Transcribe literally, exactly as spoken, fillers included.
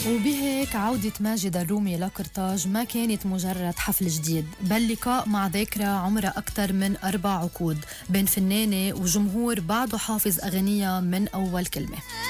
وبهيك عودة ماجد الرومي لقرطاج ما كانت مجرد حفل جديد، بل لقاء مع ذاكرة عمرها أكثر من أربع عقود بين فنانة وجمهور بعده حافظ أغنية من أول كلمة.